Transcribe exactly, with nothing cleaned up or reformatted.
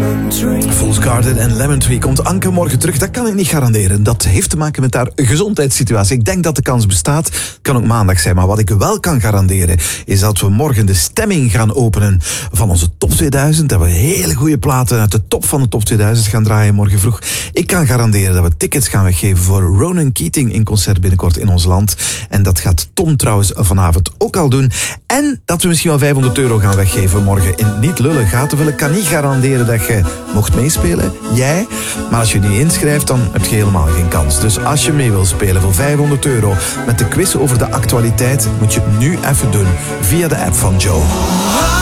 Fool's Garden en Lemon Tree. Komt Anke morgen terug? Dat kan ik niet garanderen. Dat heeft te maken met haar gezondheidssituatie. Ik denk dat de kans bestaat. Het kan ook maandag zijn. Maar wat ik wel kan garanderen is dat we morgen de stemming gaan openen van onze top tweeduizend. Dat we hele goede platen uit de top van de top tweeduizend gaan draaien morgen vroeg. Ik kan garanderen dat we tickets gaan weggeven voor Ronan Keating in concert binnenkort in ons land. En dat gaat Tom trouwens vanavond ook al doen. En dat we misschien wel vijfhonderd euro gaan weggeven morgen in Niet Lullen Gaten Vullen. Ik kan niet garanderen dat je mocht meespelen, jij. Maar als je niet inschrijft, dan heb je helemaal geen kans. Dus als je mee wil spelen voor vijfhonderd euro met de quiz over de actualiteit, moet je het nu even doen via de app van Joe.